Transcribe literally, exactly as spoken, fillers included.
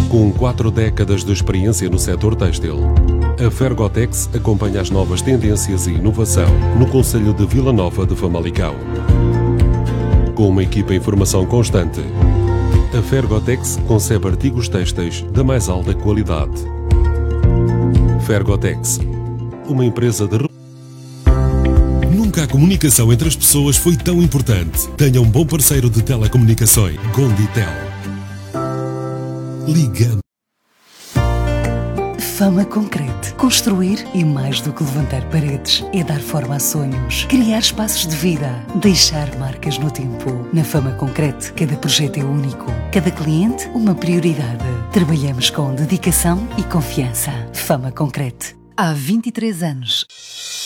Com quatro décadas de experiência no setor têxtil, a Fergotex acompanha as novas tendências e inovação no concelho de Vila Nova de Famalicão. Com uma equipa em formação constante, a Fergotex concebe artigos têxteis da mais alta qualidade. Fergotex, uma empresa de... Nunca a comunicação entre as pessoas foi tão importante. Tenha um bom parceiro de telecomunicações, Gonditel. Ligando. Fama Concrete. Construir é mais do que levantar paredes. É dar forma a sonhos, criar espaços de vida, deixar marcas no tempo. Na Fama Concrete, cada projeto é único. Cada cliente, uma prioridade. Trabalhamos com dedicação e confiança. Fama Concrete. Há vinte e três anos.